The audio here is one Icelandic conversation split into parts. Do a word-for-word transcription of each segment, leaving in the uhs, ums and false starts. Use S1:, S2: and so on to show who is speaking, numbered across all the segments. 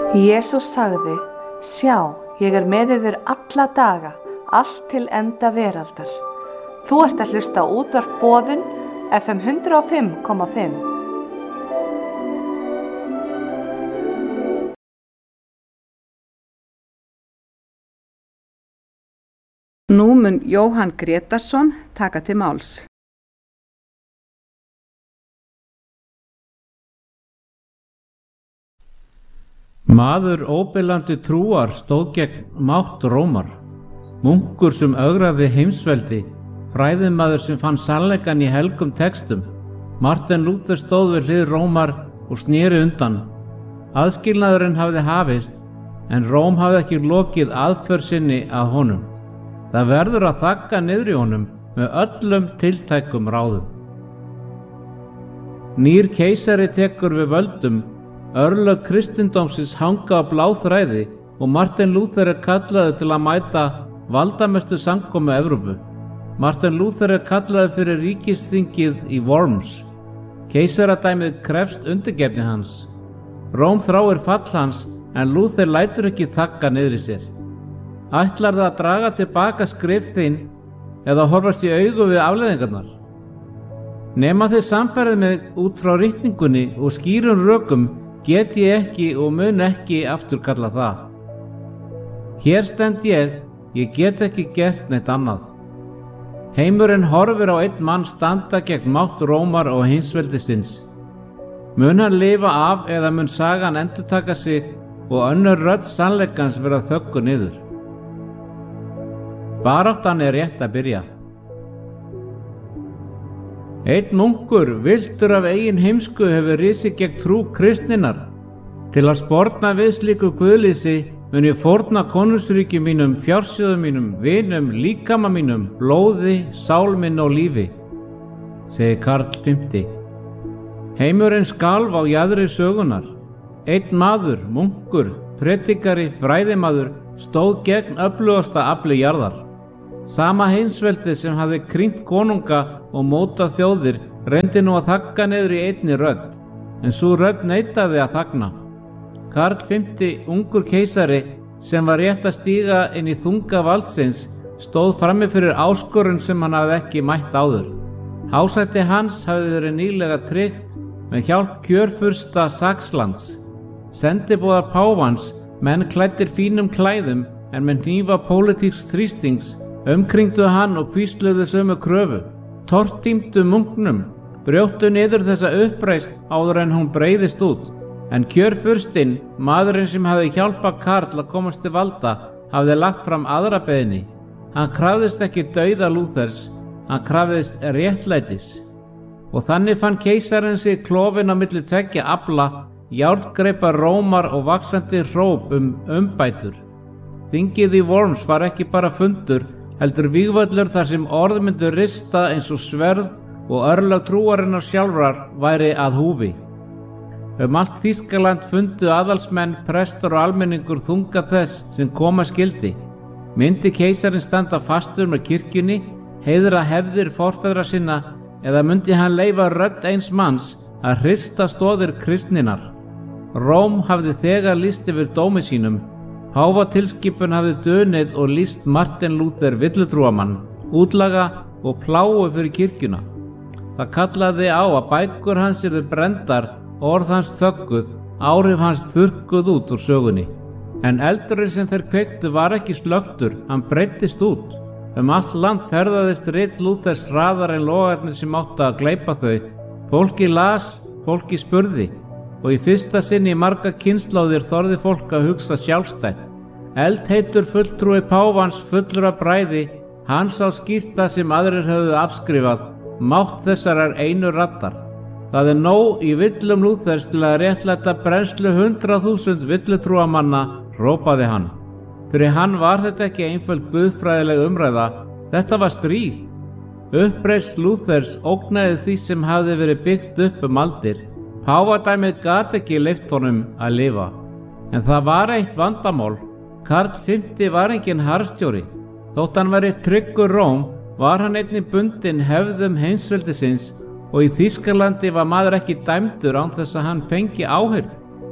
S1: Jesús sagði: Sjá, ég er með yður alla daga, allt til enda veraldar. Þú ert að hlusta á útvarp Boðun, F M hundrað og fimm komma fimm. Nú mun Jóhann Grétarsson taka til máls.
S2: Maður óbilandi trúar stóð gegn mátt Rómar, munkur sem ögraði heimsveldi, fræðimaður sem fann sannleikann í helgum textum. Martin Luther stóð við hlið Rómar og sneri undan. Aðskilnaðurinn hafði hafist, en Róm hafði ekki lokið aðför sinni að honum. Það verður að þagga niður í honum með öllum tiltækum ráðum. Nýr keisari tekur við völdum. Örlög kristindómsins hanga á bláþræði og Martin Luther er kallaður til að mæta valdamestu samkomu Evrópu. Martin Luther er kallaður fyrir ríkisþingið í Worms. Keisaradæmið krefst undirgefni hans. Róm þráir fall hans, en Luther lætur ekki þagga niður í sér. Ætlar það að draga tilbaka skrif þín eða horfast í augu við afleiðingarnar? Nema þið samferðið mig út frá ritningunni og skýrum rökum, get ég ekki og mun ekki afturkalla það. Hér stend ég, ég get ekki gert neitt annað. Heimurinn horfir á einn mann standa gegn mátt Rómar og heimsveldisins. Mun hann lifa af eða mun sagan endurtaka sig og önnur rödd sannleikans verða þöggu niður? Baráttan er rétt að byrja. Einn munkur, villtur af eigin heimsku, hefur risið gegn trú kristninnar. Til að sporna við slíku guðleysi mun ég fórna konungsríki mínum, fjársjóðum mínum, vinum, líkama mínum, blóði, sál minn og lífi, segir Karl fimmti. Heimurinn skalf á jaðri sögunar. Einn maður, munkur, predikari, fræðimaður, stóð gegn öflugasta afli jarðar. Sama heimsveldi sem hafði krýnt konunga og mótað þjóðir reyndi nú að þagga niður í einni rödd, en sú rödd neitaði að þagna. Karl fimmti, ungur keisari sem var rétt að stíga inn í þunga valdsins, stóð frammi fyrir áskorun sem hann hafði ekki mætt áður. Hásæti hans hafði verið nýlega tryggt með hjálp kjörfursta Saxlands. Sendiboðar páfans, menn klæddir fínum klæðum en með hnífa pólitíks þrýstings, umkringdu hann og hvísluðu sömu kröfu. Tortímdu munknum, brjóttu niður þessa uppreisn áður en hún breiðist út. En kjörfurstinn, maðurinn sem hafði hjálpað Karl að komast til valda, hafði lagt fram aðra beiðni. Hann krafðist ekki dauða Luthers, hann krafðist réttlætis. Og þannig fann keisarinn sig klofinn á milli tveggja afla, járngreipa Rómar og vaxandi hróp um umbætur. Þingið í Worms var ekki bara fundur, heldur vígvöllur þar sem orð myndu rista eins og sverð og örlög trúarinnar sjálfrar væri að húfi. Um allt Þýskaland fundu aðalsmenn, prestar og almenningur þunga þess sem koma skildi. Myndi keisarinn standa fastur með kirkjunni, heiðra hefðir forfeðra sinna, eða myndi hann leyfa rödd eins manns að hrista stoðir kristninnar? Róm hafði þegar lýst yfir dómi sínum. Páfatilskipun hafði dunið og lýst Martin Luther villutrúamann, útlaga og pláu fyrir kirkjuna. Það kallaði á að bækur hans yrðu brendar, orð hans þögguð, áhrif hans þurrkuð út úr sögunni. En eldurinn sem þeir kveiktu var ekki slökktur, hann breyttist út. Um allt land ferðaðist rit Luthers hraðar en logarnir sem áttu að gleypa þau. Fólki las, fólki spurði, og í fyrsta sinni í marga kynslóðir þorði fólk að hugsa sjálfstætt. Eldheitur fulltrúi páfans, fullur af bræði, hann sá skýrt það sem aðrir höfðu afskrifað, mátt þessarar einu raddar. Það er nóg í villum Luthers til að réttlæta brennslu hundrað þúsund villutrúamanna, hrópaði hann. Fyrir hann var þetta ekki einföld guðfræðileg umræða, þetta var stríð. Uppreisn Luthers ógnaði því sem hafði verið byggt upp um aldir. Páfadæmið gat ekki leyft honum að lifa. En það var eitt vandamál. Karl fimmti var enginn harðstjóri. Þótt hann væri tryggur Róm, var hann einnig bundinn hefðum heimsveldisins og í Þýskalandi var maður ekki dæmdur án þess að hann fengi áheyrn.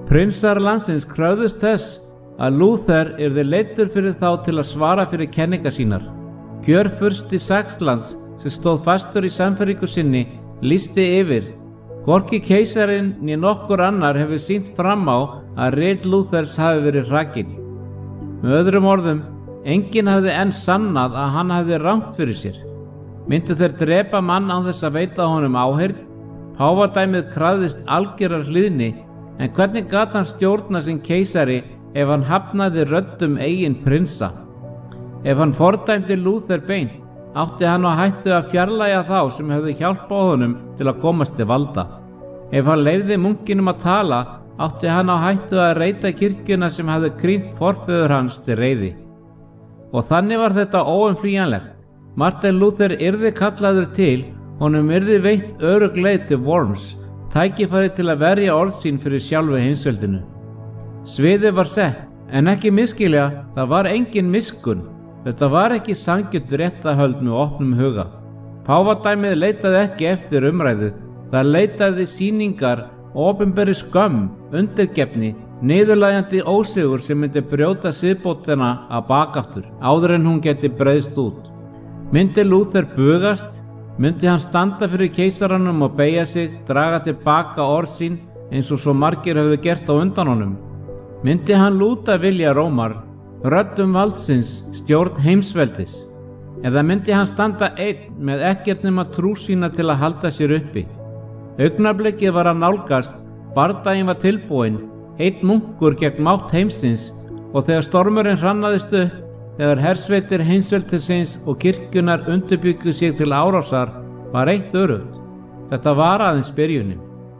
S2: Prinsar landsins kröfðust þess að Lúther yrði leiddur fyrir þá til að svara fyrir kenningar sínar. Kjörfursti Saxlands sem stóð fastur í sannfæringu sinni lýsti yfir: hvorki keisarinn né nokkur annar hefur sýnt fram á að rit Lúthers hafi verið hrakinn. Með öðrum orðum, enginn hafði enn sannað að hann hafði rangt fyrir sér. Myndu þeir drepa mann án þess að veita honum áheyrn? Pávadæmið krafðist algjörar hlýðni, en hvernig gat hann stjórna sem keisari ef hann hafnaði röddum eigin prinsa? Ef hann fordæmdi Lúther beint, átti hann á hættu að fjarlægja þá sem hefðu hjálpað honum til að komast til valda. Ef hann leyfði munkinum að tala, átti hann á hættu að reita kirkjuna sem hafði krýnt forfeður hans til reiði. Og þannig var þetta óumflýjanlegt. Martin Luther yrði kallaður til, honum yrði veitt örugg leið til Worms, tækifæri til að verja orð sín fyrir sjálfu heimsveldinu. Sviðið var sett, en ekki misskilja, það var engin miskunn. Þetta var ekki sanngjörn réttarhöld með opnum huga. Pávadæmið leitaði ekki eftir umræðu, það leitaði sýningar, opinberri skömm, undirgefni, niðurlægjandi ósigur sem myndi brjóta siðbótina að bakaftur, áður en hún geti breiðst út. Myndi Lúther bugast? Myndi hann standa fyrir keisaranum og beygja sig, draga tilbaka orð sín eins og svo margir höfðu gert á undan honum? Myndi hann lúta vilja Rómar, röddum valdsins, stjórn heimsveldis? Eða myndi hann standa einn með ekkert nema trú sína til að halda sér uppi? Augnablikið var að nálgast, bardaginn var tilbúinn, einn munkur gegn mátt heimsins, og þegar stormurinn hrannaðist upp, þegar hersveitir heimsveldisins og kirkjunar undirbyggu sig til árásar, var eitt öruggt: þetta var aðeins byrjunin.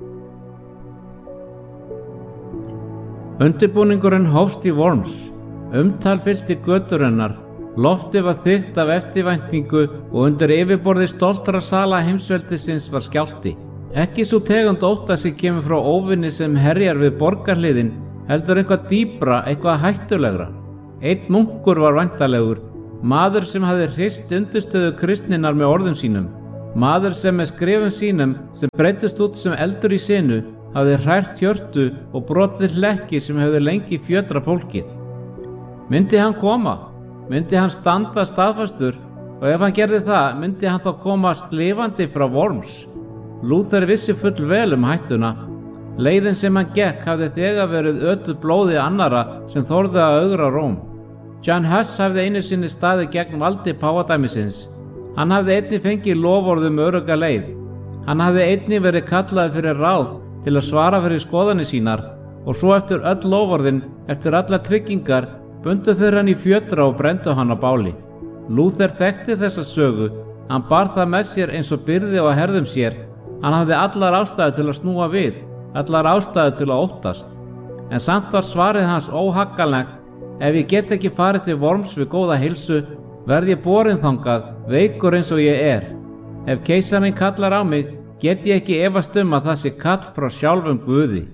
S2: Undirbúningurinn hófst í Worms. Umtal fyllti götur hennar, loftið var þykkt af eftirvæntingu og undir yfirborði stoltra sala heimsveldisins var skjálfti. Ekki svo tegund ótta sem kemur frá óvinni sem herjar við borgarhliðin, heldur eitthvað dýpra, eitthvað hættulegra. Einn munkur var væntanlegur, maður sem hafði hrist undirstöðu kristninnar með orðum sínum, maður sem með skrifum sínum sem breyttust út sem eldur í sinu hafði hrært hjörtu og brotið hlekki sem hefði lengi fjötra fólkið. Myndi hann koma? Myndi hann standa staðfastur? Og ef hann gerði það, myndi hann þá komast lifandi frá Worms? Lúther vissi full vel um hættuna. Leiðin sem hann gekk hafði þegar verið ötuð blóði annara sem þorði að ögra Róm. John Huss hafði einu sinni staðið gegn valdi pávadæmisins. Hann hafði einnig fengið loforðum örugga leið. Hann hafði einnig verið kallaði fyrir ráð til að svara fyrir skoðanir sínar, og svo eftir öll loforðin, eftir alla tryggingar, bundu þeir hann í fjötra og brenndu hann á báli. Lúther þekkti þessa sögu, hann bar það með sér eins og byrði á herðum sér. Hann hafði allar ástæður til að snúa við, allar ástæður til að óttast. En samt var svarið hans óhagganlegt: ef ég get ekki farið til Worms við góða heilsu, verð ég borinn þangað, veikur eins og ég er. Ef keisarinn kallar á mig, get ég ekki efast um að það sé kall frá sjálfum Guði.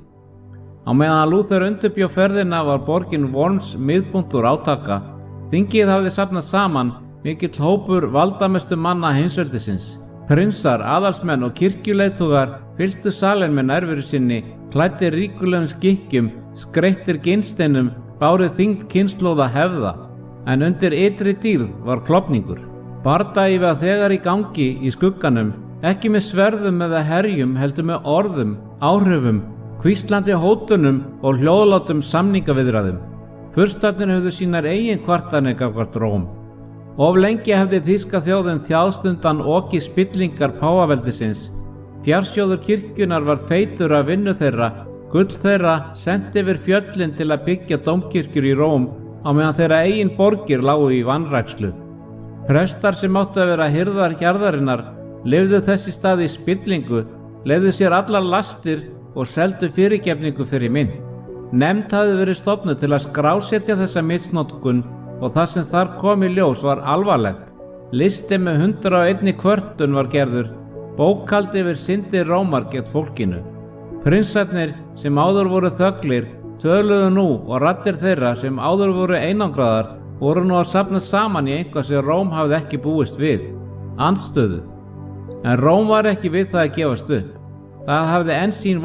S2: Á meðan Lúther undirbjó ferðina var borgin Worms miðpunktur átaka. Þingið hafði safnað saman mikill hópur valdamestu manna heimsveldisins. Prinsar, aðalsmenn og kirkjuleiðtogar fylltu salinn með nærveru sinni, klæddir ríkulegum skikkjum, skreyttir ginnsteinum, bárið þyngd kynslóða hefða, en undir ytri dýrð var klofningur. Bardagi var þegar í gangi í skugganum, ekki með sverðum eða herjum, heldur með orðum, áhrifum, hvíslandi hótunum og hljóðlátum samningaviðræðum. Furstarnir höfðu sínar eigin kvartanir gagnvart Róm. Of lengi hefði þýska þjóðin þjáðstundan oki spillingar páfaveldisins. Fjársjóður kirkjunar var feitur af vinnu þeirra, gull þeirra sent yfir fjöllin til að byggja dómkirkjur í Róm á meðan þeirra eigin borgir lágu í vanrækslu. Prestar sem áttu að vera hirðar hjarðarinnar lifðu þessi stað í spillingu, leyfðu sér allar lastir og seldu fyrirgefningu fyrir mynd. Nefnd hafði verið stofnuð til að skrásetja þessa misnotkun, og það sem þar kom í ljós var alvarlegt. Listi með hundrað og einni kvörtun var gerður, bókhald yfir syndir Rómar gegn fólkinu. Prinsarnir sem áður voru þöglir töluðu nú og raddir þeirra sem áður voru einangraðar voru nú að safna saman í eitthvað sem Róm hafði ekki búist við, andstöðu. En Róm var ekki við það að gefast upp. Það hafði enn sín vopn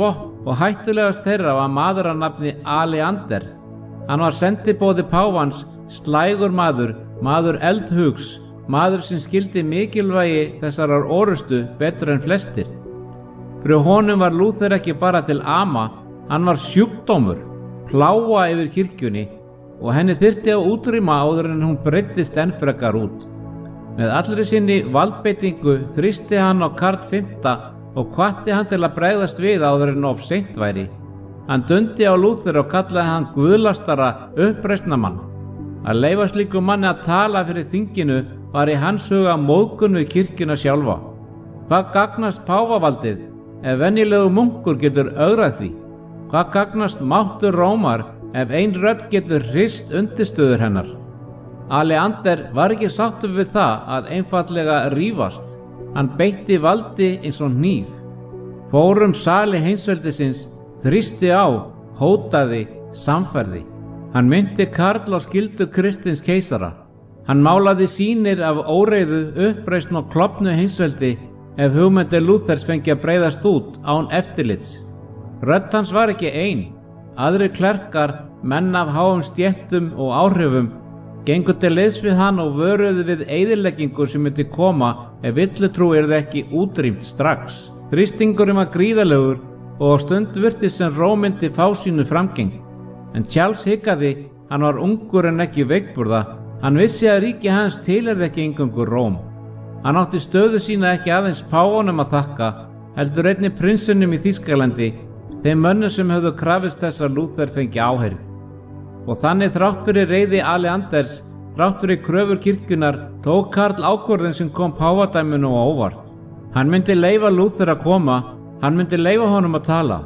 S2: og hættulegast þeirra var maður að nafni Aleander. Hann var sendibóði páfans, slægur maður, maður eldhugs, maður sem skildi mikilvægi þessarar orustu betur en flestir. Fyrir honum var Lúther ekki bara til ama, hann var sjúkdómur, plága yfir kirkjunni og henni þyrfti að útrýma áður en hún breiddist enn frekar út. Með allri sinni valdbeitingu þrýsti hann á Karl fimmta og hvatti hann til að bregðast við áður en of seint væri. Hann dundi á Lúther og kallaði hann guðlastara uppreisnarmann. Að leyfa slíkum manni að tala fyrir þinginu var í hans huga móðgun við kirkjuna sjálfa. Hvað gagnast páfavaldið ef venjulegu munkur getur ögrað því? Hvað gagnast máttur Rómar ef ein rödd getur hrist undirstöður hennar? Aleander var ekki sáttur við það að einfaldlega rífast. Hann beitti valdi eins og hníf. Fórum sali heimsveldisins, þrýsti á, hótaði, samferði. Hann myndi Karl á skyldu Kristins keisara. Hann málaði sýnir af óreiðu, uppreisn og klofnu heimsveldi ef hugmyndir Lúthers fengi að breiðast út án eftirlits. Rödd hans var ekki ein. Aðrir klerkar, menn af háum stéttum og áhrifum, gengur til liðs við hann og vöruðu við eyðileggingu sem myndi koma ef villutrú yrði ekki útrýmt strax. Þrýstingurinn var gríðarlegur og á stund virtist sem Róm myndi fá sínu framgeng. En Charles hikaði, hann var ungur en ekki veikburða. Hann vissi að ríki hans tilheyrði ekki eingöngu Róm. Hann átti stöðu sína ekki aðeins páfanum að þakka, heldur einnig prinsunum í Þýskalandi, þeim mönnum sem höfðu krafist þess að Lúther fengi áheyrn. Og þannig þrátt fyrir reiði Aleanders, þrátt fyrir kröfur kirkjunar, tók Karl ákvörðun sem kom páfadæminu á óvart. Hann myndi leyfa Lúther að koma, hann myndi leyfa honum að tala.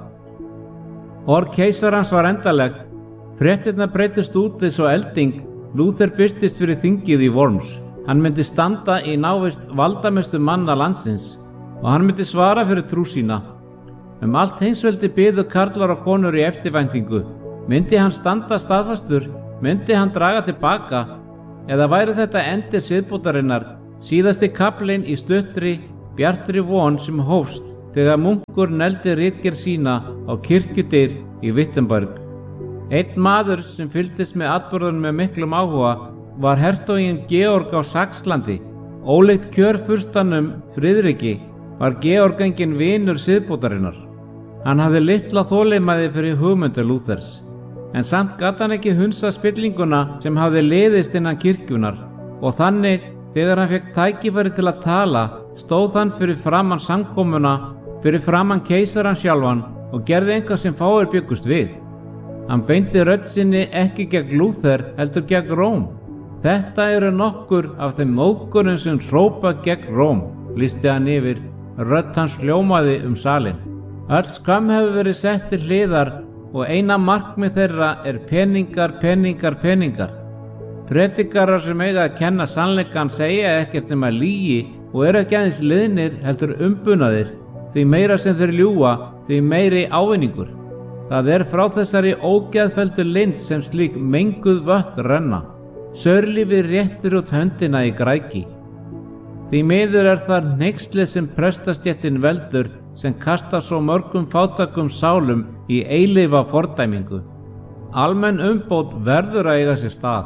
S2: Orð keisarans var endalegt, fréttirnar breytist út eins og elding, Lúther birtist fyrir þingið í Worms. Hann myndi standa í návist valdamestu manna landsins og hann myndi svara fyrir trú sína. Um allt heimsveldi biðu karlar og konur í eftirvæntingu. Myndi hann standa staðfastur? Myndi hann draga tilbaka? Eða væri þetta endir siðbótarinnar, síðasti kaflinn í stuttri, bjartri von sem hófst þegar munkur neldi ritgerð sína á kirkjudyr í Wittenberg. Einn maður sem fylgdist með atburðunum með miklum áhuga var hertoginn Georg á Saxlandi. Ólíkt kjörfurstanum Friðriki var Georg enginn vinur siðbótarinnar. Hann hafði litla þolinmæði fyrir hugmyndir Lúthers, en samt gat hann ekki hunsað spillinguna sem hafði liðist innan kirkjunar, og þannig, þegar hann fekk tækifæri til að tala, stóð hann fyrir framan samkomuna, fyrir framan keisaran sjálfan og gerði eitthvað sem fáir bjuggust við. Hann beindi rödd sinni ekki gegn Lúther, heldur gegn Róm. Þetta eru nokkur af þeim móðgurum sem hrópa gegn Róm, lýsti hann yfir. Rödd hans hljómaði um salinn. Öll skam hefur verið sett til hliðar og eina markmið þeirra er peningar, peningar, peningar. Predikarar sem eiga að kenna sannleikann segja ekkert nema lygi og eru ekki aðeins liðnir heldur umbunaðir. Því meira sem þeir ljúga, því meiri ávinningur. Það er frá þessari ógeðfelldu lind sem slík menguð vötn renna. Saurlífið réttir út höndina í græki. Því miður er það hneykslið sem prestastéttin veldur sem kasta svo mörgum fátækum sálum í eilífa fordæmingu. Almenn umbót verður að eiga sér stað.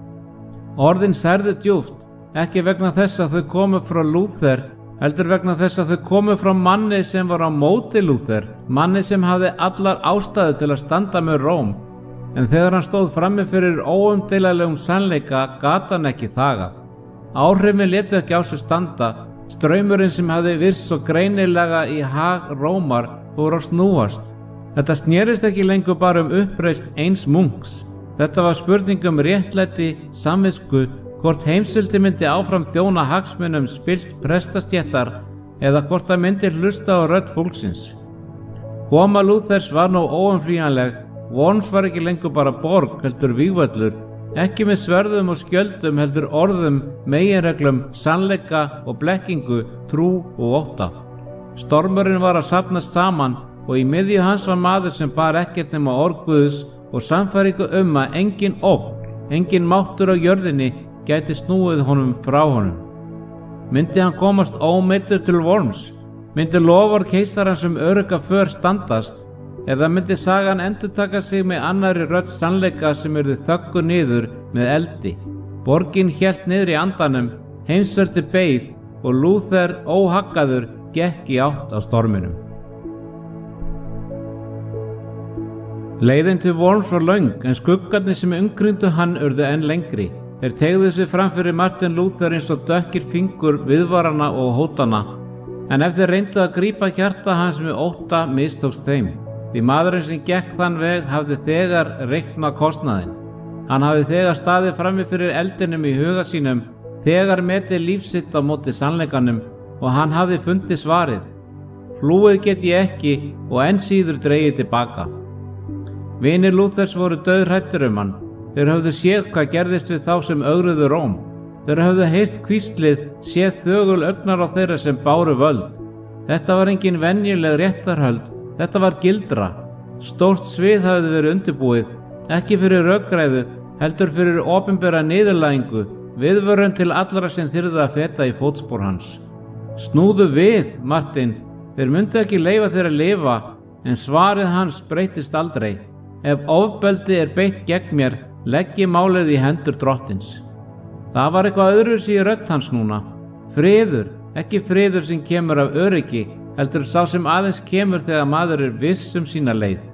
S2: Orðin særðu djúpt, ekki vegna þess að þau komu frá Lúther, heldur vegna þess að þau komu frá manni sem var á móti Lúther, manni sem hafði allar ástæðu til að standa með Róm, en þegar hann stóð frammi fyrir óumdeilanlegum sannleika gat hann ekki þagað. Áhrifin létu ekki á sig standa, straumurinn sem hafði virst svo greinilega í hag Rómar fór að snúast. Þetta snerist ekki lengur bara um uppreisn eins munks. Þetta var spurning um réttlæti, samvisku, hvort heimsveldi myndi áfram þjóna hagsmunum spillt prestastéttar eða hvort það myndi hlusta á rödd fólksins. Koma Lúthers var nú óumflýjanleg. Worms var ekki lengur bara borg, heldur vígvöllur, ekki með sverðum og skjöldum heldur orðum, meginreglum, sannleika og blekkingu, trú og ótta. Stormurinn var að safnast saman og í miðju hans var maður sem bar ekkert nema orð Guðs og sannfæringu um að engin ógn, engin máttur á jörðinni gæti snúið honum frá honum. Myndi hann komast ómeiddur til Worms? Myndi loforð keisarans um örugga för standast? eða myndi sagan endurtaka sig með annarri rödd sannleika sem yrði þöggu niður með eldi. Borgin hélt niður í andanum, heimsveldi beið og Lúther óhaggaður gekk í átt á storminum. Leiðin til Worms var löng, en skuggarnir sem umkringdu hann urðu enn lengri. Þeir teygðu sig fram fyrir Martin Luther eins og dökkir fingur viðvarana og hótana, en ef þeir reyndu að grípa hjarta hans með ótta mistókst þeim. Því maðurinn sem gekk þann veg hafði þegar reiknað kostnaðinn. Hann hafði þegar staðið frammi fyrir eldinum í huga sínum, þegar metið lífsitt á móti sannleikanum og hann hafði fundið svarið. Flúið get ég ekki og enn síður dregið tilbaka. Vinir Lúthers voru dauðhræddir um hann. Þeir höfðu séð hvað gerðist við þá sem ögruðu Róm. Þeir höfðu heyrt hvíslið, séð þögul augnar á þeirra sem báru völd. Þetta var engin venjuleg réttarhöld, þetta var gildra. Stórt svið hafði verið undirbúið, ekki fyrir rökræðu, heldur fyrir opinbera niðurlægingu, viðvörun til allra sem þyrðu að feta í fótspor hans. Snúðu við, Martin, þeir myndu ekki leyfa þeir að lifa, en svarið hans breytist aldrei. Ef ofbeldi er beitt gegn mér, legg ég málið í hendur drottins. Það var eitthvað öðruvísi í rödd hans núna. Friður, ekki friður sem kemur af öryggi, heldur sá sem aðeins kemur þegar maður er viss um sína leið.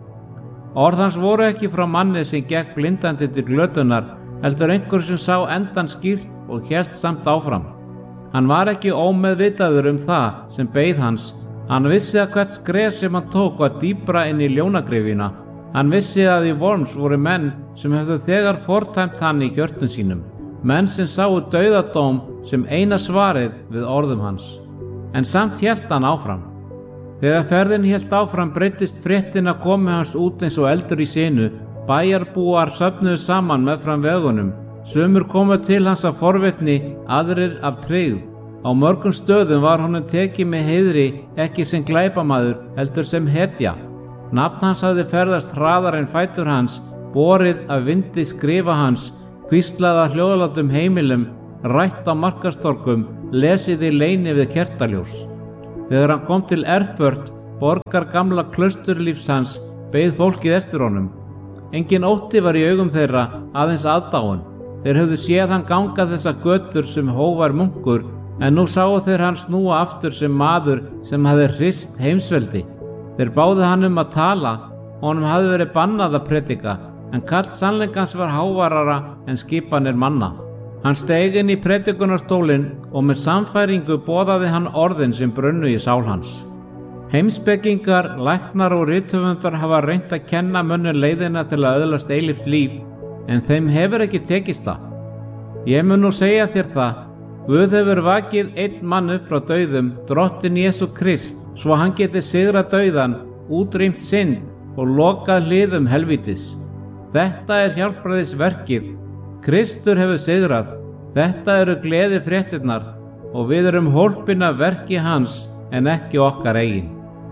S2: Orð hans voru ekki frá manni sem gekk blindandi til glötunar, heldur einhver sem sá endan skýrt og hélt samt áfram. Hann var ekki ómeðvitaður um það sem beið hans. Hann vissi að hvert skref sem hann tók var dýpra inn í ljónagrifina. Hann vissi að í Worms voru menn sem hefðu þegar fordæmt hann í hjörtum sínum. Menn sem sáu dauðadóm sem eina svarið við orðum hans. En samt hélt hann áfram. Þegar ferðin hélt áfram breyttist fréttin að komi hans út eins og eldur í sinu. Bæjarbúar söfnuðu saman meðfram vegunum. Sumur komu til hans af forvitni, aðrir af tryggð. Á mörgum stöðum var honum tekið með heiðri, ekki sem glæpamaður, heldur sem hetja. Nafn hans hafði ferðast hraðar en fætur hans, borið af vindi skrifa hans, hvíslað að hljóðlátum heimilum, rætt á markastorkum, lesið í leyni við kertaljós. Þegar hann kom til Erfurt, borgar gamla klausturlífs hans, beið fólkið eftir honum. Engin ótti var í augum þeirra, aðeins aðdáun. Þeir höfðu séð hann ganga þessa götur sem hóvar munkur, en nú sáu þeir hann snúa aftur sem maður sem hafði hrist heimsveldi. Þeir báðu hann um að tala, honum hafði verið bannað að predika, en kall sannleikans var hávarara en skipanir manna. Hann steig inn í predikunarstólinn og með samfæringu boðaði hann orðin sem brunnu í sál hans. Heimspekingar, læknar og rithöfundar hafa reynt að kenna mönnum leiðina til að öðlast eilíft líf, en þeim hefur ekki tekist það. Ég mun nú segja þér það, Guð hefur vakið einn mann upp frá dauðum, Drottinn Jesú Krist, svo hann geti sigrað dauðan, útrýmt synd og lokað hliðum helvítis. Þetta er hjálpræðisverkið. Kristur hefur sigrað. Þetta eru gleði fréttirnar og við erum hólpin af verki hans en ekki okkar eigin.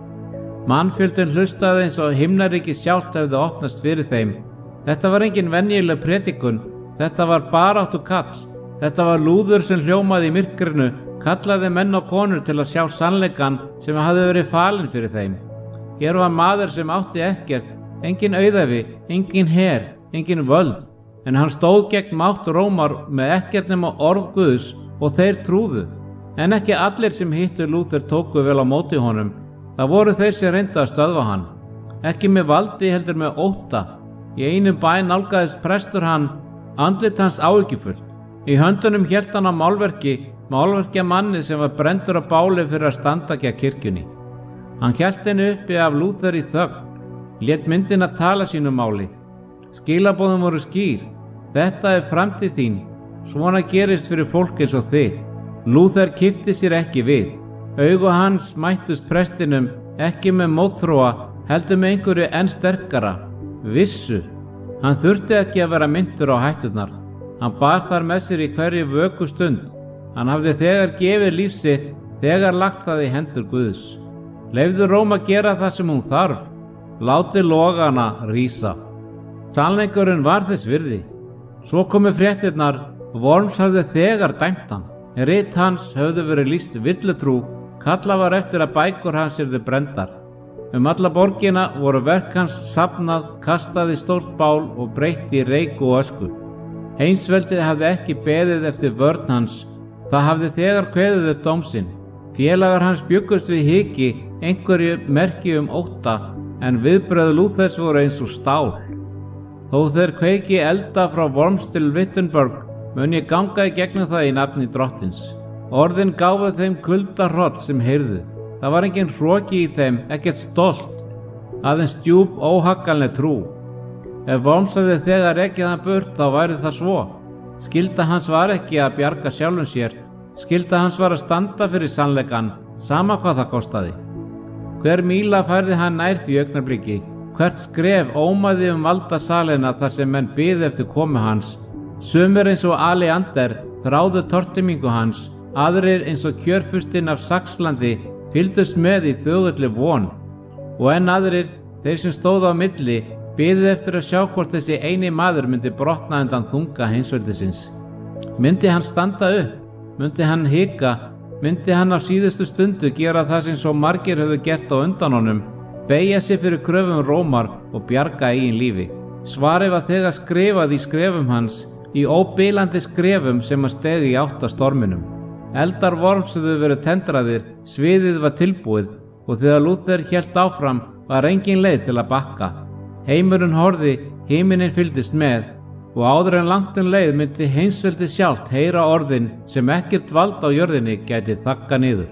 S2: Mannfjöldin hlustaði eins og himnaríki sjálft hefði opnast fyrir þeim. Þetta var engin venjuleg predikun, þetta var baráttu kall. Þetta var lúður sem hljómaði í myrkrinu, kallaði menn og konur til að sjá sannleikan sem hafði verið falinn fyrir þeim. Hér var maður sem átti ekkert, engin auðæfi, engin her, engin völd, en hann stóð gegn mátt Rómar með ekkert nema orð Guðs og þeir trúðu. En ekki allir sem hittu Lúther tóku vel á móti honum. Það voru þeir sem reyndu að stöðva hann. Ekki með valdi heldur með ótta. Í einu bæ nálgaðist prestur hann, andlit hans áhyggjufullt. Í höndunum hélt hann á málverki, málverki af manni sem var brenndur á báli fyrir að standa gegn kirkjunni. Hann hélt henni uppi af Lúther í þögn, lét myndina tala sínu máli. Skilaboðin voru skýr. Þetta er framtíð þín. Svona gerist fyrir fólk eins og þig. Lúther kippti sér ekki við. Augu hans mættust prestinum, ekki með mótþróa, heldur með einhverju enn sterkara, vissu. Hann þurfti ekki að vera myndur á hætturnar. Hann bar þar með sér í hverju vöku stund. Hann hafði þegar gefið líf sitt, þegar lagt það í hendur Guðs. Leyfðu Róm að gera það sem hún þarf. Láti logana rísa. Sannleikurinn var þess virði. Svo komu fréttirnar, Worms hafði þegar dæmt hann. Rit hans höfðu verið lýst villutrú, kallað var eftir að bækur hans yrðu brenndar. Um alla borgina voru verk hans safnað, kastað í stórt bál og breytt í reyk og ösku. Heimsveldið hafði ekki beðið eftir vörn hans, það hafði þegar kveðið upp dóm sinn. Félagar hans bjuggust við hiki, einhverju merki um ótta, en viðbrögð Lúthers voru eins og stál. Þó þeir kveiki elda frá Worms til Wittenberg, mun ég ganga í gegnum það í nafni drottins. Orðin gáfu þeim kuldarhroll sem heyrðu. Það var engin hroki í þeim, ekkert stolt, aðeins djúp óhagganleg trú. Ef Worms hefði þegar rekið hann burt, þá væri það svo. Skylda hans var ekki að bjarga sjálfum sér, skylda hans var að standa fyrir sannleikann, sama hvað það kostaði. Hver míla færði hann nær því augnabliki, hvert skref ómaði um valda salina þar sem menn biðu eftir komu hans. Sumir eins og Aleander þráðu tortímingu hans, aðrir eins og kjörfurstinn af Saxlandi fylgdust með í þögulli von, og enn aðrir, þeir sem stóðu á milli, biðu eftir að sjá hvort þessi eini maður myndi brotna undan þunga heimsveldisins. Myndi hann standa upp? Myndi hann hika? Myndi hann á síðustu stundu gera það sem svo margir höfðu gert á undan honum, beygja sig fyrir kröfum Rómar og bjarga eigin lífi? Svarið var þegar skrifað í skrefum hans, í óbilandi skrefum sem að steðja í átt að storminum. Eldar Worms höfðu verið tendraðir, sviðið var tilbúið og þegar Lúther hélt áfram var engin leið til að bakka. Heimurinn horfði, himinin fylgdist með og áður en langt um leið myndi heimsveldið sjálft heyra orðin sem ekkert vald á jörðinni gæti þagga niður.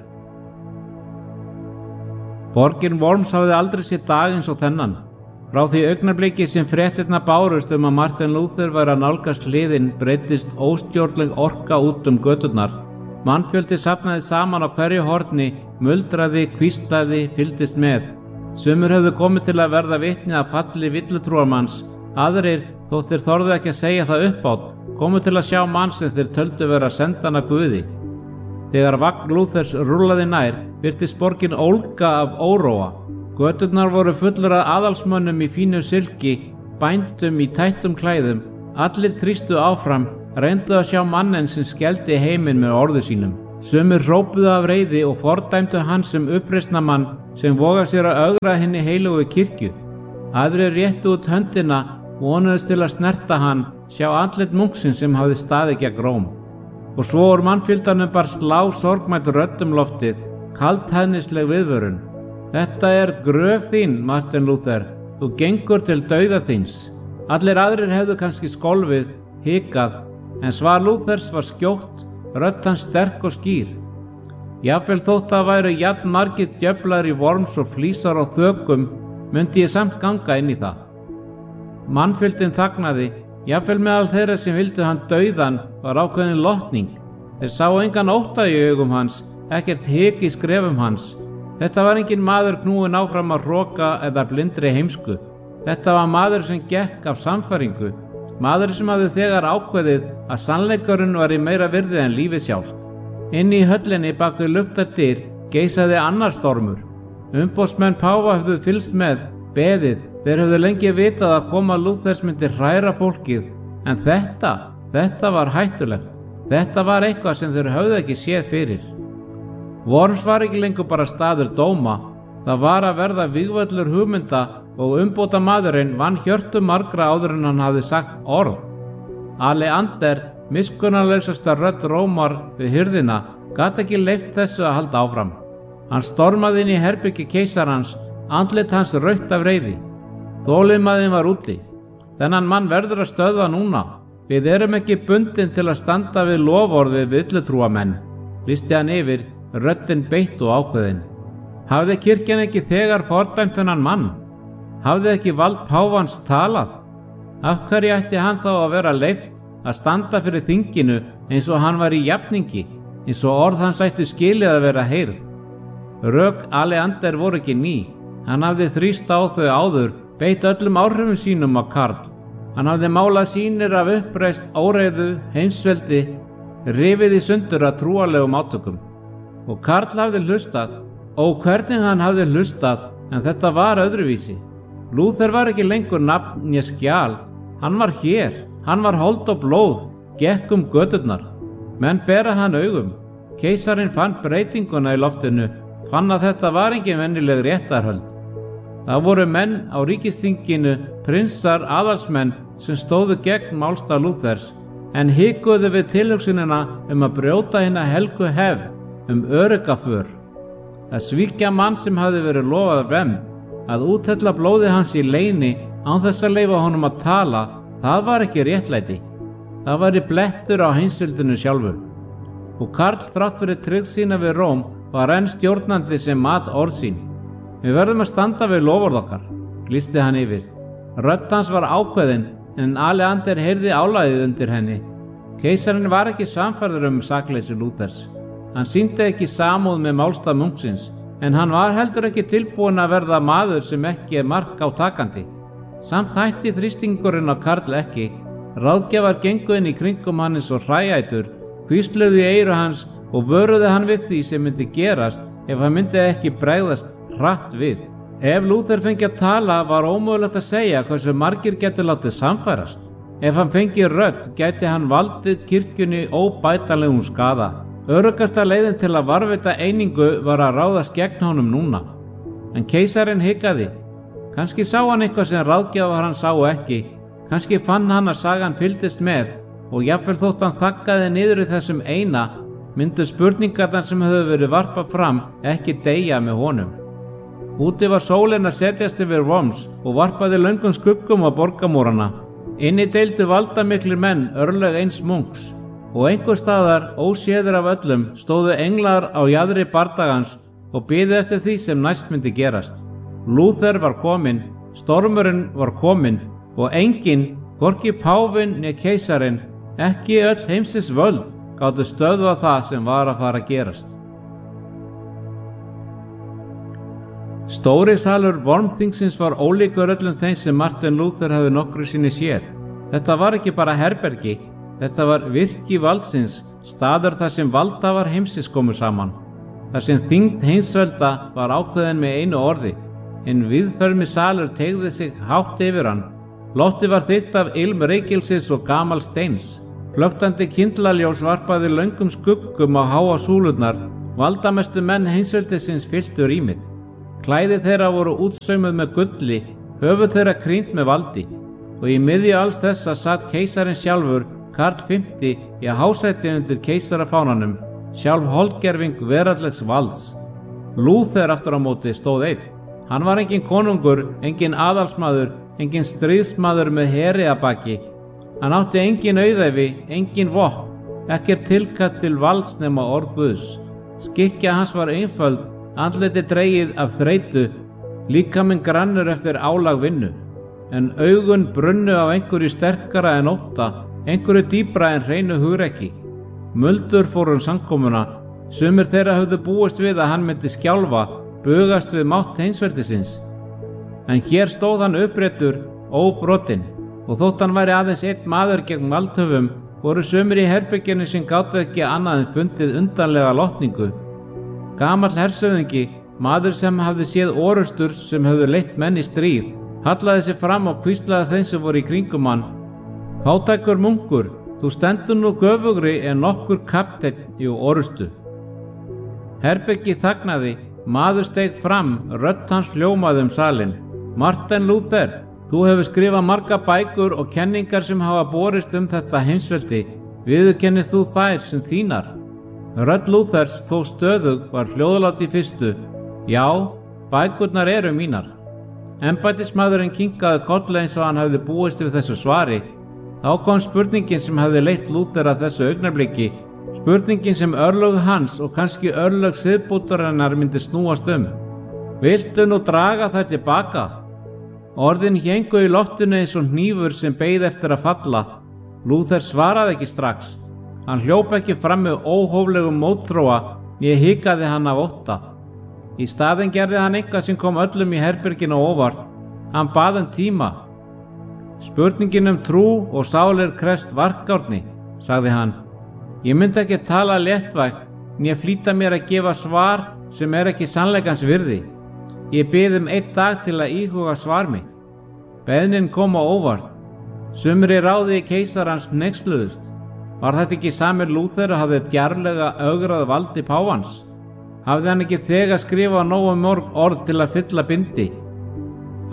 S2: Borgin Worms hafði aldrei séð dag eins og þennan. Frá því augnabliki sem fréttirnar bárust um að Martin Luther væri að nálgast hliðin breyttist óstjórnleg orka út um göturnar. Mannfjöldi safnaði saman á hverju horni, muldraði, hvíslaði, fylgdist með. Sumir höfðu komið til að verða vitni að falli villutrúarmanns, aðrir, þó þeir þorðu ekki að segja það uppátt, komu til að sjá mann sem þeir töldu vera sendan af Guði. Þegar vagn Lúthers rúllaði nær, virtist borgin ólga af óróa. Göturnar voru fullur af aðalsmönnum í fínu silki, bændum í tættum klæðum, allir þrýstu áfram, reyndu að sjá manninn sem skeldi heiminn með orðu sínum. Sumir hrópuðu af reiði og fordæmdu hann sem uppreisna mann sem voga sér að ögra henni heilugu kirkju. Aðrir réttu út höndina, vonuðust til að snerta hann, sjá andlit munksins sem hafði staðið gegn Róm. Og svo úr mannfjöldanum bar slá sorgmætt rödd um loftið, kaldhæðnisleg viðvörun. Þetta er gröf þín, Martin Luther, þú gengur til dauða þíns. Allir aðrir hefðu kannski skolfið, hikað, en svar Luthers var skjótt, rödd hans sterk og skýr. Jafnvel þótt það væru jafn margir djöflar í Worms og flísar á þökum, myndi ég samt ganga inn í það. Mannfjöldin þagnaði, jafnvel meðal þeirra sem vildu hann dauðan var ákveðin lotning. Þeir sáu engan ótta í augum hans, ekkert hik í skrefum hans. Þetta var engin maður knúinn áfram að hroka eða blindri heimsku. Þetta var maður sem gekk af samfæringu, maður sem hafði þegar ákveðið að sannleikurinn var í meira virði en lífið sjálft. Inni í höllinni bak við luktar dyr geisaði annar stormur. Umboðsmenn páfa höfðu fylgst með, beðið, þeir höfðu lengi vitað að koma Luthers myndi hræra fólkið, en þetta, þetta var hættulegt. Þetta var eitthvað sem þeir höfðu ekki séð fyrir. Worms var ekki lengur bara staður dóma, það var að verða vígvöllur hugmynda og umbóta maðurinn vann hjörtu margra áður en hann hafði sagt orð. Aleander, miskunnarlausasta rödd Rómar við hyrðina, gat ekki leyft þessu að halda áfram. Hann stormaði inn í herbyggi keisarans, andlit hans rautt af reiði. Þolinmæðin var úti. Þennan mann verður að stöðva núna. Við erum ekki bundin til að standa við loforð við villutrúamenn, lýsti hann yfir, röddin beitt og ákveðin. Hafði kirkjan ekki þegar fordæmt þennan mann? Hafði ekki vald páfans talað? Af hverju ætti hann þá að vera leyft að standa fyrir þinginu eins og hann var í jafningi, eins og orð hans ættu skilið að vera heyrð? Rök Aleander voru ekki ný. Hann hafði þrýst á þau áður, beitt öllum áhrifum sínum á Karl. Hann hafði málað sýnir af uppreist óreiðu, heimsveldi, rifið í sundur að trúarlegum átökum. Og Karl hafði hlustað, og hvernig hann hafði hlustað, en þetta var öðruvísi. Lúther var ekki lengur nafn né skjal, hann var hér, hann var hold og blóð, gekk um göturnar. Menn bera hann augum. Keisarinn fann breytinguna í loftinu, fann að þetta var engin venjuleg réttarhöld. Það voru menn á ríkisþinginu, prinsar, aðalsmenn sem stóðu gegn málstað Lúthers en hikuðu við tilhugsunina um að brjóta hina helgu hefð um öruggaför. Að svíkja mann sem hafði verið lofað vernd, að úthella blóði hans í leyni án þess að leyfa honum að tala, það var ekki réttlæti. Það væri blettur á heimsveldinu sjálfu. Og Karl, þrátt fyrir tryggð sína við Róm, var enn stjórnandi sem mat orð sín. Við verðum að standa við loforð okkar, lýsti hann yfir. Rödd hans var ákveðin, en Aleander heyrði álagið undir henni. Keisarinn var ekki samfærður um sakleysi Lúthers. Hann sýndi ekki samúð með málstað munksins, en hann var heldur ekki tilbúinn að verða maður sem ekki er mark á takandi. Samt hætti þrýstingurinn á Karl ekki. Ráðgjafar gengu inn í kringum hann eins og hræætur, hvísluðu í eyru hans og vöruðu hann við því sem myndi gerast ef hann myndi ekki bregðast hratt við. Ef Lúther fengi að tala var ómögulegt að segja hversu margir getur látið samfærast. Ef hann fengi rödd gæti hann valdið kirkjunni óbætanlegum skaða. Öruggasta leiðin til að varðveita einingu var að ráðast gegn honum núna. En keisarinn hikaði. Kannski sá hann eitthvað sem ráðgjafar hann sá ekki. Kannski fann hann að sagan fylgdist með og jafnvel þótt hann þakkaði niður í þessum eina, myndu spurningarnar sem höfðu verið varpað fram ekki deyja með honum. Úti var sólin að setjast yfir Worms og varpaði löngum skuggum á borgamúrana. Inni deildu valdamiklir menn örlög eins munks og einhver staðar óséður af öllum stóðu englar á jaðri bardagans og biðu eftir því sem næst myndi gerast. Lúther var kominn, stormurinn var kominn og enginn, hvorki páfinn né keisarinn, ekki öll heimsins völd, gátu stöðvað það sem var að fara að gerast. Stóri salur Wormþingsins var ólíkur öllum þeim sem Martin Luther hafði nokkru sinni séð. Þetta var ekki bara herbergi, þetta var virki valdsins, staður þar sem valdhafar heimsins komu saman. Þar sem þyngd heimsvelda var ákveðin með einu orði, en víðförmi salur teygði sig hátt yfir hann. Loftið var þykkt af ilm reykilsis og gamal steins. Flöktandi kyndlaljós varpaði löngum skuggum á háa súlurnar, valdamestu menn heimsveldisins fylltu rýmið. Klæði þeirra voru útsaumuð með gulli, höfuð þeirra krýnt með valdi, og í miðju alls þessa satt keisarinn sjálfur, Karl fimmti, í hásæti undir keisarafánanum, sjálf holdgerving veraldlegs valds. Lúther aftur á móti stóð einn. Hann var engin konungur, engin aðalsmaður, engin stríðsmaður með heri að baki. Hann átti engin auðæfi, engin vopn, ekkert tilkall til valds nema orð Guðs. Skikkja hans var einföld, andliti dregið af þreytu, líkaminn grannur eftir álag vinnu, en augun brunnu af einhverju sterkara en ótta, einhverju dýpra en hreinu hugrekki. Muldur fór um samkomuna, sumir þeirra höfðu búist við að hann myndi skjálfa, bugast við mátt heimsveldisins. En hér stóð hann uppréttur, óbrotinn, og þótt hann væri aðeins einn maður gegn valdhöfum, voru sumir í herberginu sem gátu ekki annað en fundið undarlega lotningu. Gamall hersöfðingi, maður sem hafði séð orustur sem höfðu leitt menn í stríð, hallaði sig fram og hvíslaði þeim sem voru í kringum hann. Fátækur munkur, þú stendur nú göfugri en nokkur kapteinn í orustu. Herbergið þagnaði, maður steig fram, rödd hans hljómaði um salinn. Martin Luther, þú hefur skrifað marga bækur og kenningar sem hafa borist um þetta heimsveldi. Viðurkennir þú þær sem þínar? Rödd Luthers þó stöðug var hljóðlátt í fyrstu. Já, bækurnar eru mínar. Embættismaðurinn kinkaði kolli eins og hann hafði búist við þessu svari. Þá kom spurningin sem hafði leitt Luther að þessu augnabliki, spurningin sem örlög hans og kannski örlög siðbútarinnar myndi snúast um. Viltu nú draga þær tilbaka? Orðin héngu í loftinu eins og hnífur sem beið eftir að falla. Luther svaraði ekki strax. Hann hljóp ekki fram með óhóflegum mótþróa, né hikaði hann af ótta. Í staðinn gerði hann eitthvað sem kom öllum í herberginu á óvart. Hann bað um tíma. Spurningin um trú og sálir krefst varkárni, sagði hann. Ég myndi ekki tala léttvægt, né flýta mér að gefa svar sem er ekki sannleikans virði. Ég bið um einn dag til að íhuga svar mitt. Beðnin kom á óvart. Sumri ráði keisarans hneyksluðust. Var þetta ekki sami Lúther og hafði djarflega ögrað valdi páfans? Hafði hann ekki þegar skrifað nógu mörg orð til að fylla bindi?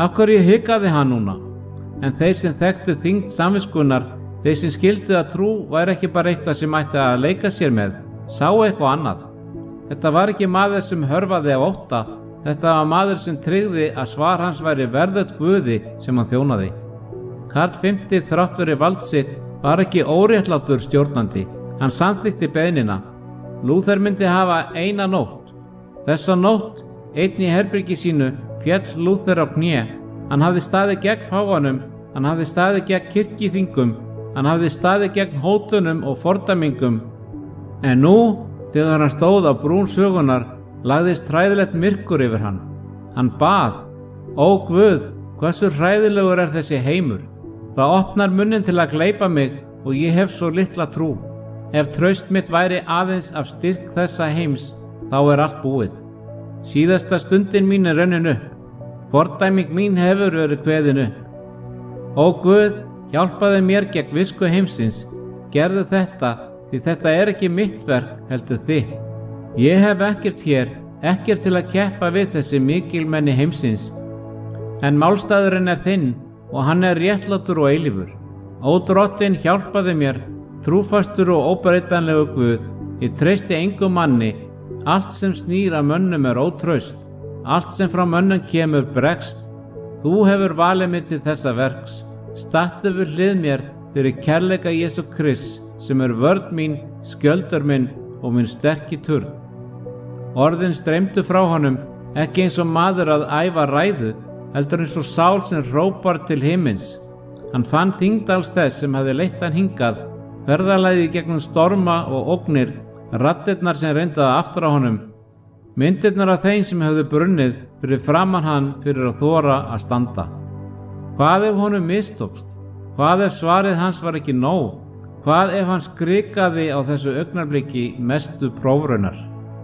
S2: Af hverju hikaði hann núna? En þeir sem þekktu þyngd samviskunnar, þeir sem skildu að trú væri ekki bara eitthvað sem ætti að leika sér með, sá eitthvað annað. Þetta var ekki maður sem hörfaði af ótta, þetta var maður sem tryggði að svar hans væri verðugt Guði sem hann þjónaði. Karl fimmti þrátt fyrir vald sitt var ekki óréttlátur stjórnandi, hann samþykkti beiðnina. Lúther myndi hafa eina nótt. Þessa nótt, einn í herbergi sínu, féll Lúther á kné. Hann hafði staðið gegn páfanum, hann hafði staðið gegn kirkjuþingum, hann hafði staðið gegn hótunum og fordæmingum. En nú, þegar hann stóð á brún sögunar, lagðist hræðilegt myrkur yfir hann. Hann bað: Ó Guð, hversu hræðilegur er þessi heimur? Það opnar munnin til að gleypa mig og ég hef svo litla trú. Ef traust mitt væri aðeins af styrk þessa heims, þá er allt búið. Síðasta stundin mín er runnin upp. Fordæming mín hefur verið kveðin upp. Ó Guð, hjálpaðu mér gegn visku heimsins. Gerðu þetta, því þetta er ekki mitt verk, heldur þitt. Ég hef ekkert hér, ekkert til að keppa við þessi mikilmenni heimsins. En málstaðurinn er þinn og hann er réttlátur og eilífur. Ó Drottinn, hjálpaðu mér, trúfastur og óbreytanlegu Guð. Ég treysti engum manni. Allt sem snýr að mönnum er ótraust. Allt sem frá mönnum kemur bregst. Þú hefur valið mig til þessa verks. Stattu við hlið mér fyrir kærleika Jesú Krists, sem er vörn mín, skjöldur minn og minn sterki turn. Orðin streymdu frá honum, ekki eins og maður að æfa ræðu, heldur eins og sál sem hrópar til himins. Hann fann þyngd alls þess sem hafði leitt hann hingað, ferðalagið gegnum storma og ógnir, raddirnar sem reyndu að aftra honum, myndirnar af þeim sem hefðu brunnið fyrir framan hann fyrir að þora að standa. Hvað ef honum mistókst? Hvað ef svarið hans var ekki nóg? Hvað ef hann skrikaði á þessu augnablikki mestu prófraunar?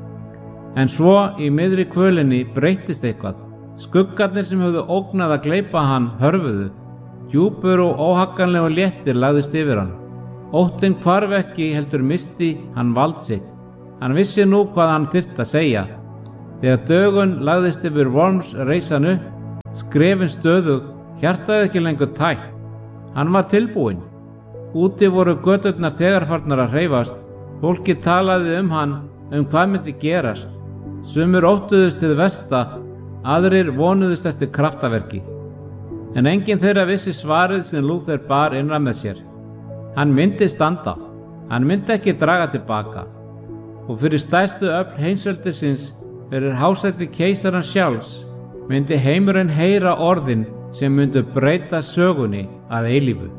S2: En svo í miðri kvölinni breyttist eitthvað. Skuggarnir sem hefðu ógnað að gleypa hann hörfuðu. Djúpur og óhagganlegur léttir lagðist yfir hann. Óttinn hvarf ekki, heldur misti hann vald sitt. Hann vissi nú hvað hann þyrfti að segja. Þegar dögun lagðist yfir Worms reis hann upp, skrefin stöðug, hjartað ekki lengur tætt. Hann var tilbúinn. Úti voru göturnar þegar farnar að hreyfast. Fólki talaði um hann, um hvað myndi gerast. Sumir óttuðust til versta, aðrir vonuðust eftir kraftaverki. En enginn þeirra vissi svarið sem Lúther bar innra með sér. Hann myndi standa, hann myndi ekki draga tilbaka. Og fyrir stærstu öfl heimsveldisins, fyrir hásætti keisarans sjálfs, myndi heimurinn heyra orðin sem myndu breyta sögunni að eilífu.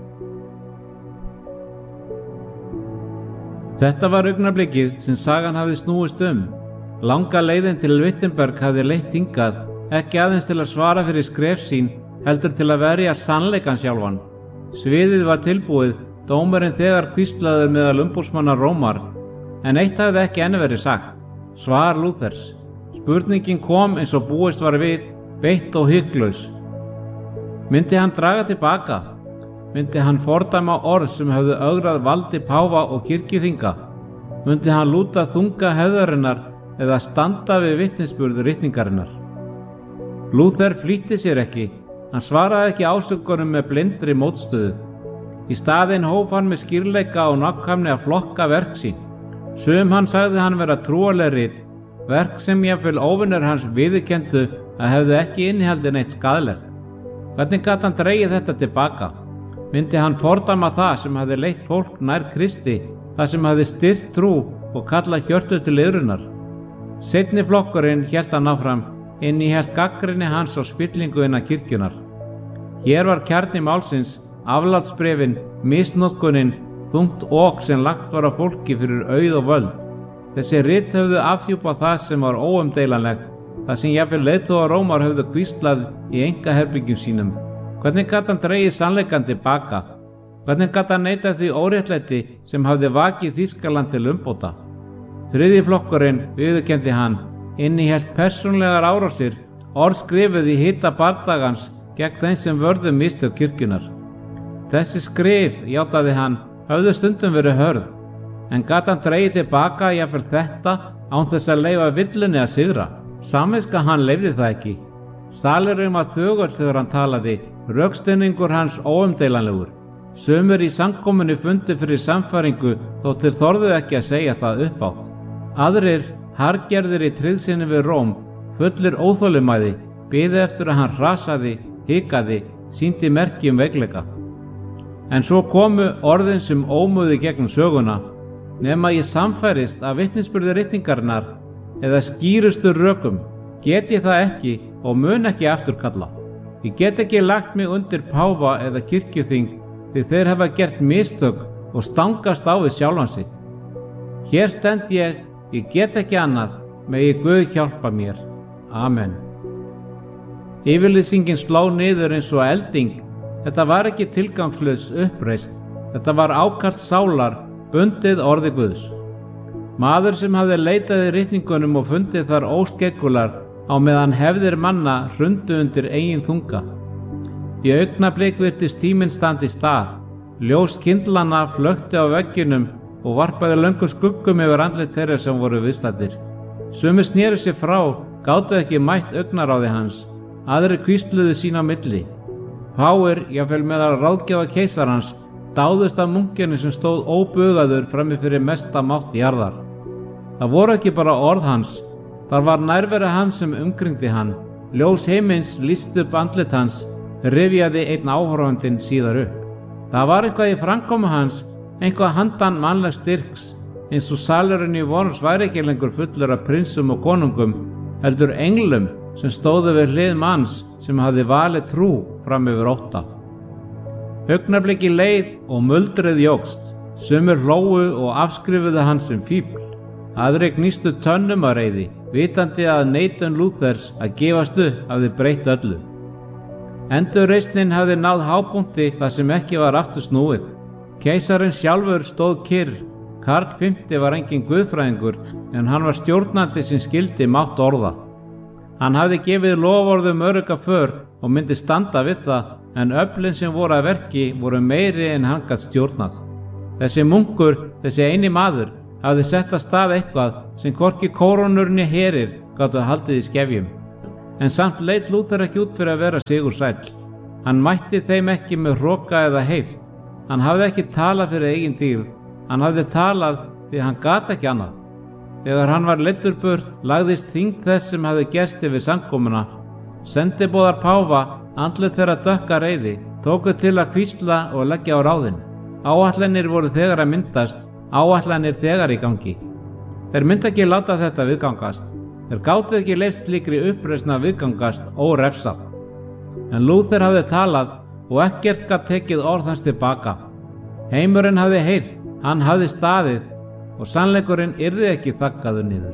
S2: Þetta var augnablikið sem sagan hafði snúist um. Langa leiðin til Wittenberg hafði leitt hingað, ekki aðeins til að svara fyrir skref sín, heldur til að verja sannleikan sjálfan. Sviðið var tilbúið, dómarinn þegar hvíslaður meðal umboðsmanna Rómar, en eitt hafði ekki enn verið sagt: svar Lúthers. Spurningin kom eins og búist var við, beitt og hygglös. Myndi hann draga tilbaka? Myndi hann fordæma orð sem höfðu ögrað valdi páfa og kirkjuþinga? Myndi hann lúta þunga hefðarinnar eða standa við vitnisburð ritningarinnar? Lúther flýtti sér ekki, hann svaraði ekki ásökunum með blindri mótstöðu. Í staðinn hóf hann með skýrleika og nákvæmni að flokka verk sín. Sum hann sagði hann vera trúarleg rit, verk sem jafnvel óvinir hans viðurkenndu að hefðu ekki innihaldið neitt skaðlegt. Hvernig gat hann dregið þetta tilbaka? Myndi hann fordæma það sem hafði leitt fólk nær Kristi, það sem hafði styrkt trú og kallað hjörtu til iðrunar? Seinni flokkurinn hélt hann áfram, innihélt gagnrýni hans á spillingu innan kirkjunar. Hér var kjarni málsins, aflátsbréfin, misnotkunin, þungt ok sem lagt var á fólki fyrir auð og völd. Þessi rit höfðu afhjúpað það sem var óumdeilanlegt, það sem jafnvel leiðtogar Rómar höfðu hvíslað í einkaherbyggjum sínum. Hvernig gat hann dregið sannleikann tilbaka? Hvernig gat hann neitað því óréttlæti sem hafði vakið Þýskaland til umbóta? Þriðji flokkurinn, viðurkenndi hann, innihélt persónlegar árásir, orð skrifuð í hita bardagans gegn þeim sem vörðu mistök kirkjunar. Þessi skrif, játaði hann, höfðu stundum verið hörð, en gat hann dregið tilbaka jafnvel þetta án þess að leyfa villunni að sigra. Samviska hann leyfði það ekki. Salurinn var þögull þegar hann talaði, rökstuðningur hans óumdeilanlegur. Sumir í samkomunni fundu fyrir sannfæringu þótt þeir þorðu ekki að segja það upphátt. Aðrir, harðgerðir í tryggð sinni við Róm, fullir óþolinmæði, biðu eftir að hann hrasaði, hikaði, sýndi merki um veikleika. En svo komu orðin sem ómuðu gegnum söguna, nema ég samfærist af vitnisburði ritningarinnar eða skýrustu rökum, get ég það ekki og mun ekki afturkalla. Ég get ekki lagt mig undir páfa eða kirkjuþing því þeir hafa gert mistök og stangast á við sjálfan sig. Hér stend ég, ég get ekki annað, megi Guð hjálpa mér. Amen. Yfirlýsingin sló niður eins og elding. Þetta var ekki tilgangslaus uppreisn, þetta var ákall sálar, bundið orði Guðs. Maður sem hafði leitað í ritningunum og fundið þar óskeggular á meðan hefðir manna hrundu undir eigin þunga. Í augnablik virtist tíminn standi í stað, ljós kyndlanna flökti á veggjunum og varpaði löngu skuggum yfir andlit þeirra sem voru viðstaddir. Sumir snéru sér frá, gátu ekki mætt augnaráði hans, aðrir hvísluðu sín á milli. Fáir, jafnvel meðal ráðgjafa keisarans, dáðust af munkinu sem stóð óbugaður frammi fyrir mesta mátt jarðar. Það voru ekki bara orð hans, þar var nærvera hans sem umkringdi hann, ljós heimins lýsti upp andlit hans, rifjaði einn áhorfandinn síðar upp. Það var eitthvað í framkomu hans, eitthvað handan mannlegs styrks, eins og salurinn í Worms væri ekki lengur fullur af prinsum og konungum, heldur englum sem stóðu við hlið manns sem hafði valið trú fram yfir ótta. Augnabliki leið og muldrið jókst, sumir hlógu og afskrifuðu hann sem fífl. Aðrir gnýstu tönnum að reiði, vitandi að neitun Lúthers að gefast upp hafði breytt öllu. Endurreisnin hafði náð hápunkti þar sem ekki var aftur snúið. Keisarinn sjálfur stóð kyrr. Karl fimmti var engin guðfræðingur, en hann var stjórnandi sem skildi mátt orða. Hann hafði gefið loforðum örugga för og myndi standa við það, en öflin sem voru að verki voru meiri en hann gat stjórnað. Þessi munkur, þessi eini maður, hafði sett að stað eitthvað sem hvorki kórónurni herir gátu haldið í skefjum. En samt leit Lúther ekki út fyrir að vera sigursæll. Hann mætti þeim ekki með hroka eða heift. Hann hafði ekki talað fyrir eigin dýrð. Hann hafði talað því hann gat ekki annað. Þegar hann var leiddur burt, lagðist þyngd þess sem hafði gerst yfir samkomuna. Sendiboðar páfa, andlit þeirra dökka reiði, tóku til að hvísla og leggja á ráðin. Áætlanir voru þegar að myndast, áætlanir þegar í gangi. Þeir myndi ekki láta þetta viðgangast. Þeir gátu ekki leyft slíkri uppreisn að viðgangast órefsað. En Lúther hafði talað og ekkert gat tekið orð hans tilbaka. Heimurinn hafði heyrt, hann hafði staðið og sannleikurinn yrði ekki þaggaður niður.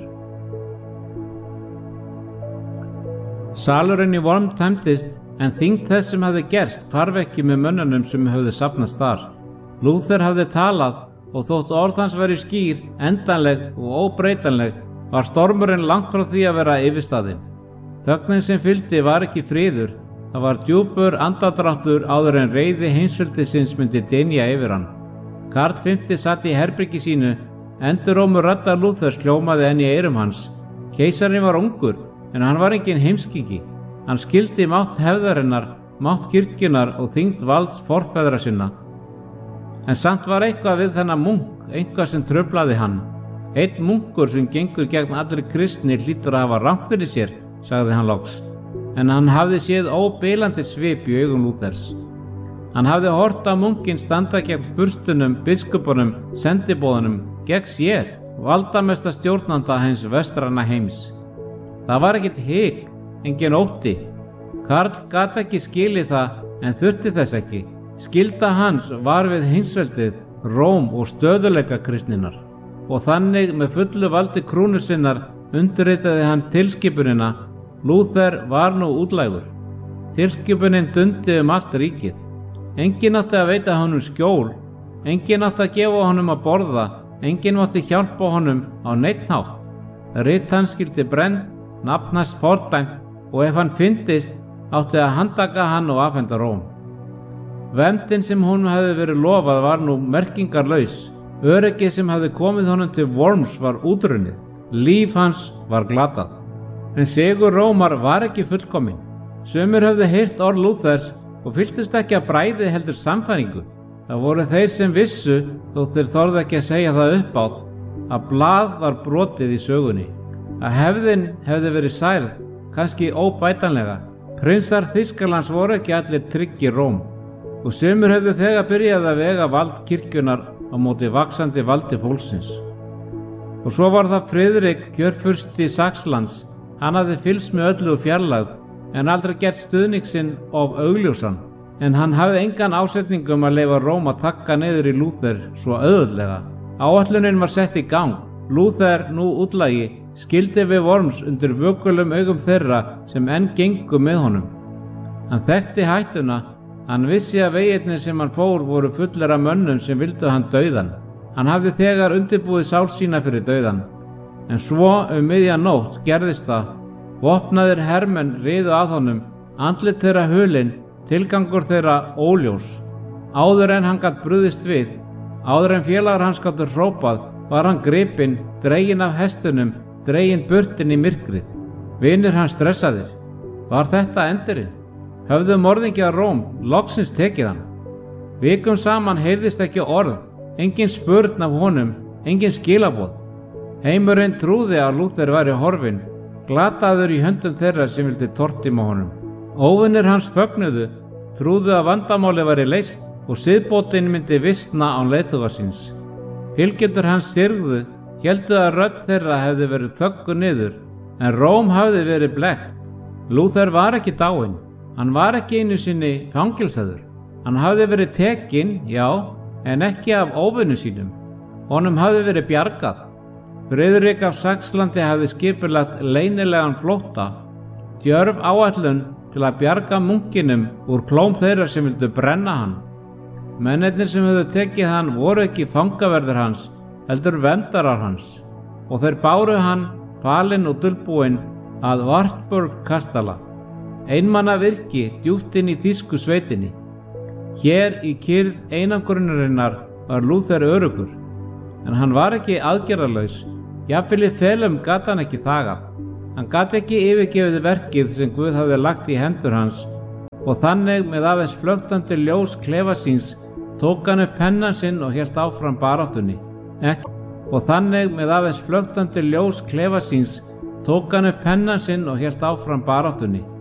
S2: Salurinn í Worms tæmdist, en þyngd þess sem hafði gerst hvarf ekki með mönnunum sem höfðu safnast þar. Lúther hafði talað og þótt orð hans væri skýr, endanleg og óbreytanleg, var stormurinn langt frá því að vera yfirstaðinn. Þögnin sem fylgdi var ekki friður, það var djúpur andardráttur áður en reiði heimsveldisins myndi dynja yfir hann. Karl fimmti satt í herbergi sínu, endurómur radda Lúthers hljómaði enn í eyrum hans. Keisarinn var ungur, en hann var engin heimskiki. Hann skildi mátt hefðarinnar, mátt kirkjunar og þyngd valds forfeðra sinna. En samt var eitthvað við þennan munk, eitthvað sem truflaði hann. Einn munkur sem gengur gegn allri kristni hlýtur að hafa rangt fyrir sér, sagði hann loks. En hann hafði séð óbilandi svip í augum Lúthers. Hann hafði hort á munkinn standa gegn furstunum, biskupunum, sendiboðunum, gegn sér, valdamesta stjórnanda hins vestræna heims. Það var ekkert hik, engin ótti. Karl gat ekki skilið það, en þurfti þess ekki. Skylda hans var við heimsveldið, Róm og stöðuleika kristninnar. Og þannig með fullu valdi krúnu sinnar undirritaði hans tilskipunina. Lúther var nú útlægur. Tilskipunin dundi um allt ríkið. Enginn átti að veita honum skjól, enginn átti að gefa honum að borða, enginn mátti hjálpa honum á neinn hátt. Rit hans skyldi brennd, nafn hans fordæmt og ef hann fyndist átti að handtaka hann og afhenda Róm. Verndin sem honum hefði verið lofað var nú merkingarlaus. Öryggið sem hefði komið honum til Worms var útrunnið. Líf hans var glatað. En sigur Rómar var ekki fullkominn. Sumir höfðu heyrt orð Lúthers og fylltust ekki af bræði heldur sannfæringu. Það voru þeir sem vissu, þó þeir þorðu ekki að segja það upphátt, að blað var brotið í sögunni, að hefðin hefði verið særð, kannski óbætanlega. Prinsar Þýskalands voru ekki allir trygg í Róm og sumir höfðu þegar byrjað að vega vald kirkjunnar á móti vaxandi valdi fólksins. Og svo var það Friðrik, kjörfursti Saxlands. Hann hafði fylgst með öllu fjarlægð en aldrei gert stuðning sinn of augljósan, en hann hafði engan ásetningum að leyfa Róm að takka niður í Lúther svo auðveldlega. Áætlunin var sett í gang. Lúther, nú útlagi, skildi við Worms undir vökulum augum þeirra sem enn gengu með honum. Hann þekkti hættuna, hann vissi að vegirnir sem hann fór voru fullir af mönnum sem vildu hann dauðan. Hann hafði þegar undirbúið sál sína fyrir dauðan. En svo um miðja nótt gerðist það. Vopnaðir hermenn riðu að honum, andlit þeirra hulin, tilgangur þeirra óljós. Áður en hann gat brugðist við, áður en félagar hans gátu hrópað, var hann gripinn, dreginn af hestunum, dreginn burtinn í myrkrið. Vinir hans stressaðir. Var þetta endurinn? Höfðu morðingjar Róm loksins tekið hann? Vikum saman heyrðist ekki orð, engin spurn af honum, engin skilaboð. Heimurinn trúði að Lúther væri horfinn, glataður í höndum þeirra sem vildi tortíma honum. Óvinir hans fögnuðu, trúðu að vandamáli væri leyst og siðbótin myndi vistna án leiðtoga síns. Fylgjendur hans syrgðu, héldu að rödd þeirra hefði verið þögguð niður, en Róm hafði verið blekkt. Lúther var ekki dáinn, hann var ekki einu sinni fangilsaður. Hann hafði verið tekinn, já, en ekki af óvinum sínum. Honum hafði verið bjargað. Friðrik af Saxlandi hafði skipulagt leynilegan flótta, djörf áætlun til að bjarga munkinum úr klóm þeirra sem vildu brenna hann. Mennirnir sem höfðu tekið hann voru ekki fangaverðir hans, heldur verndarar hans, og þeir báru hann, falinn og dulbúinn, að Wartburg kastala, einmanna virki djúpt inn í þýsku sveitinni. Hér í kyrrð einangrunarinnar var Lúther öruggur, en hann var ekki aðgerðalaus. Jafnvel í felum gat hann ekki þagað. Hann gat ekki yfirgefið verkið sem Guð hafði lagt í hendur hans, og þannig með aðeins flöktandi ljós klefa síns tók hann upp pennan sinn og hélt áfram baráttunni. Ekki. Og þannig með aðeins flöktandi ljós klefa síns tók hann upp pennan sinn og hélt áfram baráttunni.